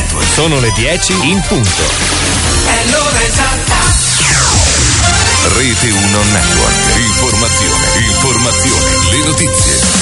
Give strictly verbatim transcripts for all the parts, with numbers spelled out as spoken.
Network. Sono le dieci in punto. È l'ora esatta. Rete uno Network. Informazione, informazione, le notizie.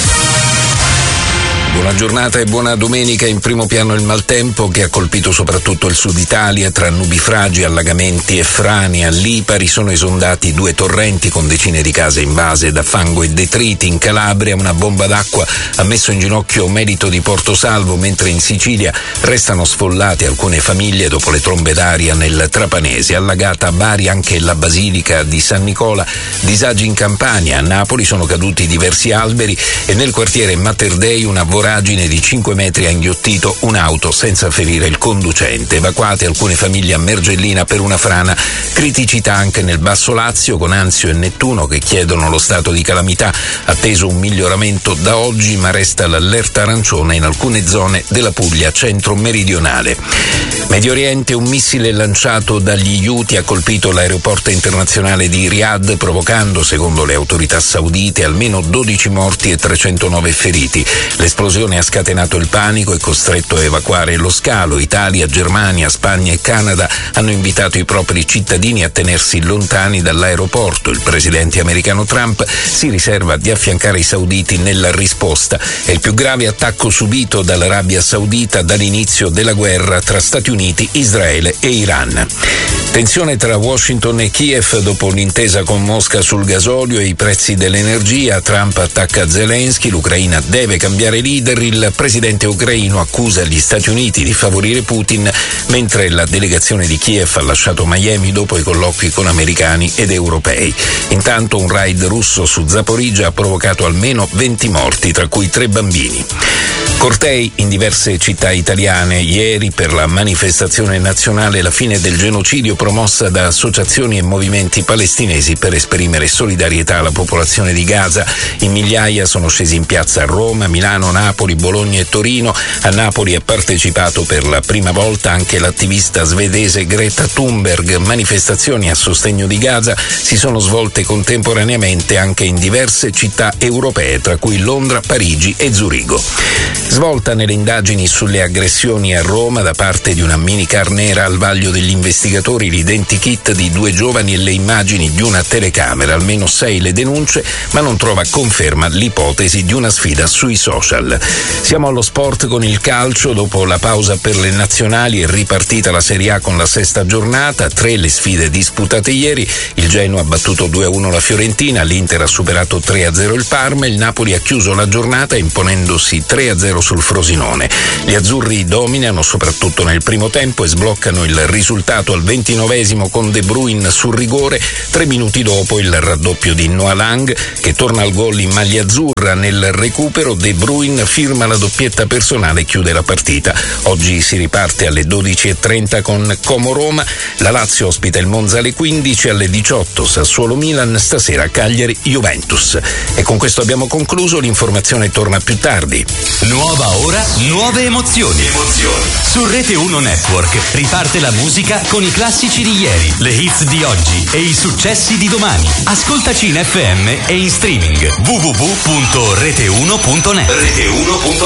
Buona giornata e buona domenica. In primo piano il maltempo che ha colpito soprattutto il sud Italia. Tra nubifragi, allagamenti e frane a Lipari sono esondati due torrenti con decine di case invase da fango e detriti. In Calabria una bomba d'acqua ha messo in ginocchio Merito di Portosalvo, mentre in Sicilia restano sfollate alcune famiglie dopo le trombe d'aria nel Trapanese. Allagata a Bari anche la Basilica di San Nicola. Disagi in Campania. A Napoli sono caduti diversi alberi e nel quartiere Mater Dei una voragine di cinque metri ha inghiottito un'auto senza ferire il conducente. Evacuate alcune famiglie a Mergellina per una frana. Criticità anche nel Basso Lazio con Anzio e Nettuno che chiedono lo stato di calamità. Atteso un miglioramento da oggi, ma resta l'allerta arancione in alcune zone della Puglia centro-meridionale. Medio Oriente, un missile lanciato dagli Houthi ha colpito l'aeroporto internazionale di Riyadh, provocando, secondo le autorità saudite, almeno dodici morti e trecentonove feriti. L'esplosione ha scatenato il panico e costretto a evacuare lo scalo. Italia, Germania, Spagna e Canada hanno invitato i propri cittadini a tenersi lontani dall'aeroporto. Il presidente americano Trump si riserva di affiancare i sauditi nella risposta. È il più grave attacco subito dall'Arabia Saudita dall'inizio della guerra tra Stati Uniti, Israele e Iran. Tensione tra Washington e Kiev dopo l'intesa con Mosca sul gasolio e i prezzi dell'energia. Trump attacca Zelensky, l'Ucraina deve cambiare leader. Il presidente ucraino accusa gli Stati Uniti di favorire Putin, mentre la delegazione di Kiev ha lasciato Miami dopo i colloqui con americani ed europei. Intanto un raid russo su Zaporizhzhia ha provocato almeno venti morti, tra cui tre bambini. Cortei in diverse città italiane ieri per la manifestazione nazionale La fine del genocidio, promossa da associazioni e movimenti palestinesi per esprimere solidarietà alla popolazione di Gaza. In migliaia sono scesi in piazza a Roma, Milano, Napoli, Bologna e Torino. A Napoli ha partecipato per la prima volta anche l'attivista svedese Greta Thunberg. Manifestazioni a sostegno di Gaza si sono svolte contemporaneamente anche in diverse città europee, tra cui Londra, Parigi e Zurigo. Svolta nelle indagini sulle aggressioni a Roma da parte di una minicar nera. Al vaglio degli investigatori l'identikit di due giovani e le immagini di una telecamera. Almeno sei le denunce, ma non trova conferma l'ipotesi di una sfida sui social. Siamo allo sport con il calcio. Dopo la pausa per le nazionali è ripartita la Serie A con la sesta giornata. Tre le sfide disputate ieri. Il Genoa ha battuto due a uno la Fiorentina, l'Inter ha superato tre a zero il Parma, il Napoli ha chiuso la giornata imponendosi tre a zero sul Frosinone. Gli azzurri dominano soprattutto nel primo tempo e sbloccano il risultato al ventinovesimo con De Bruyne sul rigore. Tre minuti dopo il raddoppio di Noah Lang che torna al gol in maglia azzurra. Nel recupero De Bruyne firma la doppietta personale e chiude la partita. Oggi si riparte alle dodici e trenta con Como Roma. La Lazio ospita il Monza alle quindici, alle diciotto Sassuolo Milan, stasera Cagliari Juventus. E con questo abbiamo concluso. L'informazione torna più tardi. Nuova ora, nuove emozioni. Emozioni. Su Rete uno Network riparte la musica con i classici di ieri, le hits di oggi e i successi di domani. Ascoltaci in F M e in streaming w w w punto rete uno punto net. rete uno punto net